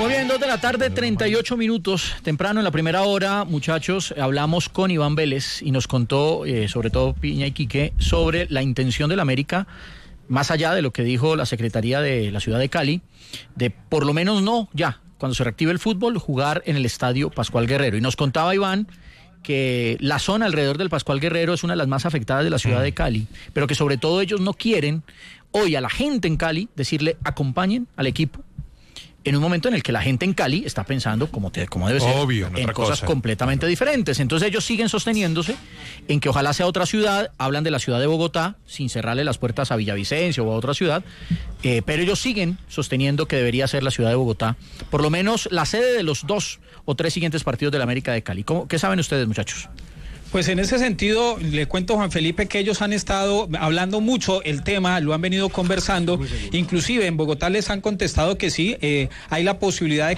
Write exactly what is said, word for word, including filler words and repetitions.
Muy bien, dos de la tarde, treinta y ocho minutos. Temprano en la primera hora, muchachos, hablamos con Iván Vélez y nos contó, eh, sobre todo Piña y Quique, sobre la intención del América, más allá de lo que dijo la Secretaría de la Ciudad de Cali, de por lo menos no ya, cuando se reactive el fútbol, jugar en el Estadio Pascual Guerrero. Y nos contaba Iván que la zona alrededor del Pascual Guerrero es una de las más afectadas de la ciudad de Cali, pero que sobre todo ellos no quieren hoy a la gente en Cali decirle acompañen al equipo en un momento en el que la gente en Cali está pensando como, te, como debe ser, obvio, en, en otra cosas cosa. completamente diferentes. Entonces ellos siguen sosteniéndose en que ojalá sea otra ciudad, hablan de la ciudad de Bogotá, sin cerrarle las puertas a Villavicencio o a otra ciudad, eh, pero ellos siguen sosteniendo que debería ser la ciudad de Bogotá, por lo menos la sede de los dos o tres siguientes partidos de la América de Cali. ¿Cómo, ¿Qué saben ustedes, muchachos? Pues en ese sentido, le cuento a Juan Felipe que ellos han estado hablando mucho el tema, lo han venido conversando, inclusive en Bogotá les han contestado que sí, eh, hay la posibilidad de